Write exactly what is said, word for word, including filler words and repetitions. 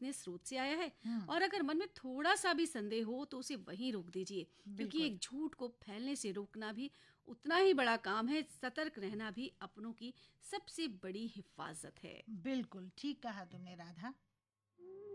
विश्वसनीय स्रोत से आया है। और अगर मन में थोड़ा सा भी संदेह हो तो उसे वहीं रोक दीजिए, क्योंकि एक झूठ को फैलने से रोकना भी उतना ही बड़ा काम है। सतर्क रहना भी अपनों की सबसे बड़ी हिफाजत है। बिल्कुल ठीक कहा तुमने राधा।